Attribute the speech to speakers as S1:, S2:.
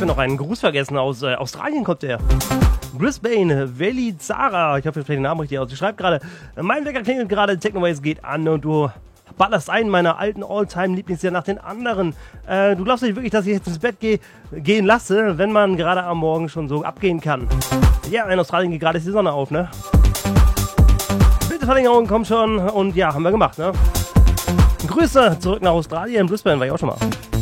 S1: wir noch einen Gruß vergessen. Aus Australien kommt der. Brisbane, Valley Zara. Ich hoffe, ich spreche den Namen richtig aus. Sie schreibt gerade, mein Wecker klingelt gerade, Technoways geht an und du ballerst einen meiner alten All-Time-Lieblingslieder nach den anderen. Du glaubst nicht wirklich, dass ich jetzt ins Bett gehen lasse, wenn man gerade am Morgen schon so abgehen kann. Ja, in Australien geht gerade die Sonne auf, ne? Bildverlängerung kommt schon und ja, haben wir gemacht, ne? Grüße zurück nach Australien. Brisbane war ich auch schon mal.